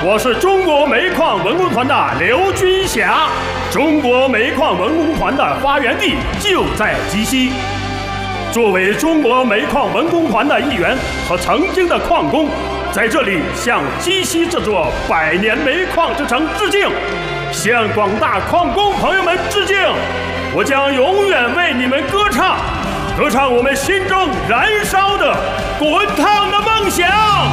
我是中国煤矿文工团的刘军霞。中国煤矿文工团的发源地就在鸡西。作为中国煤矿文工团的一员和曾经的矿工，在这里向鸡西这座100年煤矿之城致敬，向广大矿工朋友们致敬。我将永远为你们歌唱，歌唱我们心中燃烧的滚烫的梦想。